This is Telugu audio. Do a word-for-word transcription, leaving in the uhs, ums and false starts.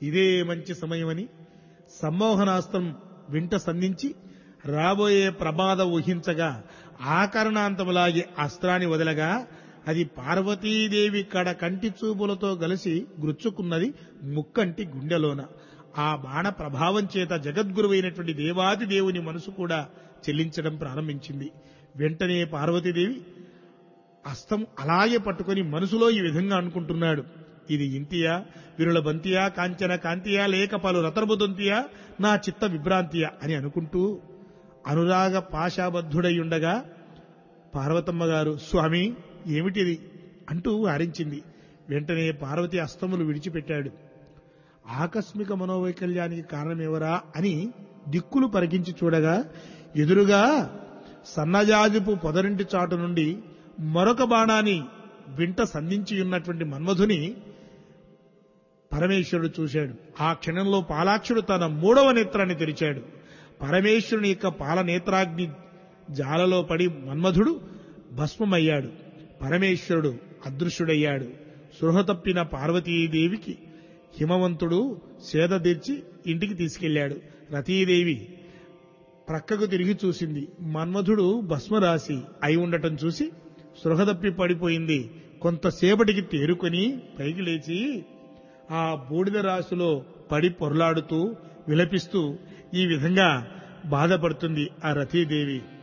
ఇదే మంచి సమయమని సమ్మోహనాస్త్రం వింట సంధించి రాబోయే ప్రమాదం ఊహించగా ఆకరణాంతములాగే అస్త్రాన్ని వదలగా అది పార్వతీదేవి కడ కంటి చూపులతో కలిసి గుచ్చుకున్నది ముక్కంటి గుండెలోన. ఆ బాణ ప్రభావం చేత జగద్గురువైనటువంటి దేవాది దేవుని మనసు కూడా చెల్లించడం ప్రారంభించింది. వెంటనే పార్వతీదేవి అస్తం అలాగే పట్టుకొని మనసులో ఈ విధంగా అనుకుంటున్నాడు, ఇది ఇంతియా, విరుల బంతియా, కాంచన కాంతియా, లేక పలు రతర్బుదొంతియా, నా చిత్త విభ్రాంతియా అని అనుకుంటూ అనురాగ పాశాబద్ధుడై పార్వతమ్మ గారు, స్వామి ఏమిటిది అంటూ వారించింది. వెంటనే పార్వతి అస్తములు విడిచిపెట్టాడు. ఆకస్మిక మనోవైకల్యానికి కారణమెవరా అని దిక్కులు పరికించి చూడగా ఎదురుగా సన్నజాజుపు పొదరింటి చాటు నుండి మరొక బాణాన్ని వింట సంధించి ఉన్నటువంటి మన్మధుని పరమేశ్వరుడు చూశాడు. ఆ క్షణంలో పాలాక్షుడు తన మూడవ నేత్రాన్ని తెరిచాడు. పరమేశ్వరుని యొక్క పాలనేత్రాగ్ని జాలలో పడి మన్మధుడు భస్మమయ్యాడు. పరమేశ్వరుడు అదృశ్యుడయ్యాడు. సృహ తప్పిన పార్వతీదేవికి హిమవంతుడు సేదదీర్చి ఇంటికి తీసుకెళ్లాడు. రతీదేవి ప్రక్కకు తిరిగి చూసింది. మన్మధుడు భస్మరాశి అయి ఉండటం చూసి సృహదప్పి పడిపోయింది. కొంతసేపటికి తేరుకొని పైకి లేచి ఆ బూడిద రాశిలో పడి పొరలాడుతూ విలపిస్తూ ఈ విధంగా బాధపడుతుంది ఆ రతీదేవి.